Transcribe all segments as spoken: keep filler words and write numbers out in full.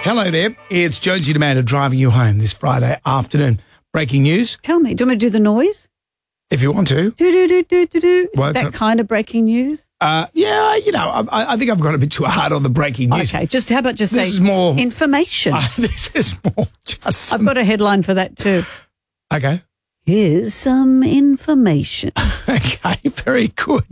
Hello there, it's Jonesy and Amanda driving you home this Friday afternoon. Breaking news. Tell me, do you want me to do the noise? If you want to. Do, do, do, do, do, do. Well, Is that not, kind of breaking news? Uh, yeah, you know, I, I think I've got a bit too hard on the breaking news. Okay, just how about just this say is more, information? Uh, this is more just some, I've got a headline for that too. Okay. Here's some information. Okay, very good.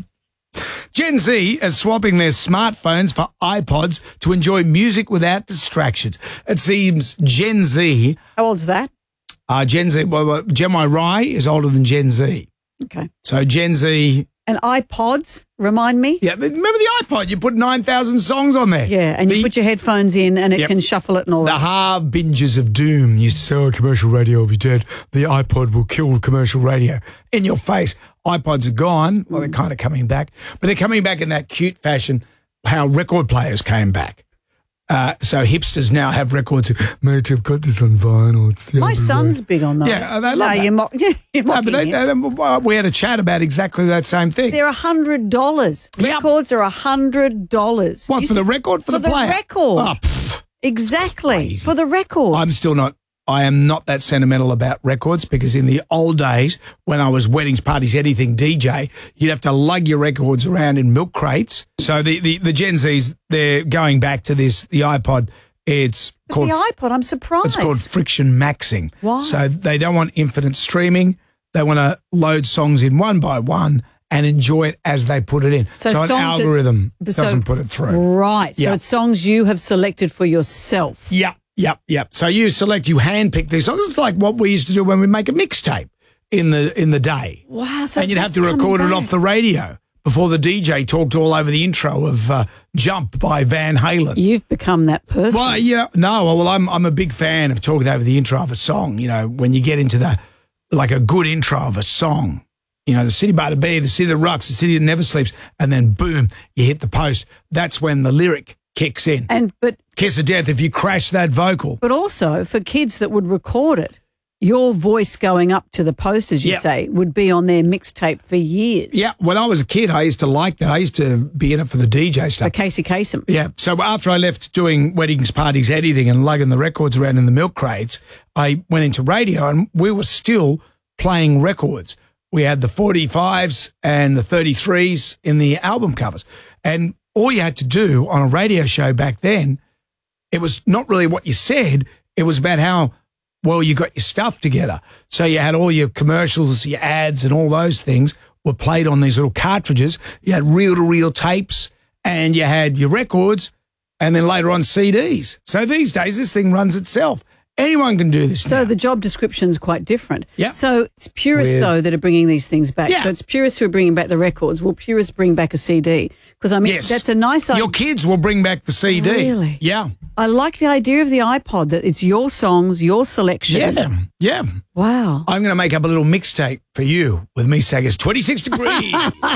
Gen Z is swapping their smartphones for iPods to enjoy music without distractions. It seems Gen Z... How old's that? Uh, Gen Z, well, well, Gen Y is older than Gen Z. Okay. So Gen Z... And iPods, remind me? Yeah, remember the iPod? You put nine thousand songs on there. Yeah, and the, you put your headphones in and it yep, can shuffle it and all the that. The harbingers of doom used to say, oh, commercial radio will be dead. The iPod will kill commercial radio. In your face. iPods are gone. Well, they're kind of coming back. But they're coming back in that cute fashion, how record players came back. Uh, so hipsters now have records. Mate, I've got this on vinyl. It's the My son's way. Big on those. Yeah, they love no, that. You're, mo- yeah, you're mocking no, but they, they, we had a chat about exactly that same thing. They're one hundred dollars. Yep. Records are one hundred dollars. What, you for the record? For, for the player? For the record. Oh, pff, exactly. crazy. For the record. I'm still not. I am not that sentimental about records because in the old days when I was weddings, parties, anything D J, you'd have to lug your records around in milk crates. So the, the, the Gen Zs, they're going back to this, the iPod. It's but called the iPod. I'm surprised. It's called friction maxing. Why? So they don't want infinite streaming. They want to load songs in one by one and enjoy it as they put it in. So, so an algorithm that, doesn't so, put it through. Right. So yep. it's songs you have selected for yourself. Yep, yep, yep. So you select, you handpick these songs. It's like what we used to do when we make a mixtape in the in the day. Wow. So and you'd have to record it off the radio before the D J talked all over the intro of uh, Jump by Van Halen. You've become that person. Well, yeah, no, well, I'm I'm a big fan of talking over the intro of a song. You know, when you get into the, like a good intro of a song, you know, the city by the bay, the city that rocks, the city that never sleeps, and then boom, you hit the post. That's when the lyric kicks in. And but kiss of death if you crash that vocal. But also for kids that would record it, your voice going up to the post, as you yep. say, would be on their mixtape for years. Yeah, when I was a kid, I used to like that. I used to be in it for the D J stuff. For Casey Kasem. Yeah, so after I left doing weddings, parties, editing and lugging the records around in the milk crates, I went into radio and we were still playing records. We had the forty-fives and the thirty-threes in the album covers. And all you had to do on a radio show back then, it was not really what you said, it was about how well you got your stuff together. So you had all your commercials, your ads and all those things were played on these little cartridges. You had reel-to-reel tapes and you had your records and then later on C Ds. So these days this thing runs itself. Anyone can do this So now. the job description's quite different. Yeah. So it's purists, With, though, that are bringing these things back. Yeah. So it's purists who are bringing back the records. Will purists bring back a C D? Because, I mean, yes. that's a nice idea. Your kids will bring back the C D. Really? Yeah. I like the idea of the iPod, that it's your songs, your selection. Yeah. Yeah. Wow. I'm going to make up a little mixtape for you with me saying it's twenty-six degrees.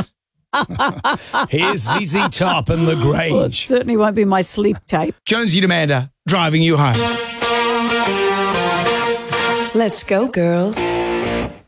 Here's Z Z Top and LaGrange. Well, it certainly won't be my sleep tape. Jonesy and Amanda driving you home. Let's go, girls.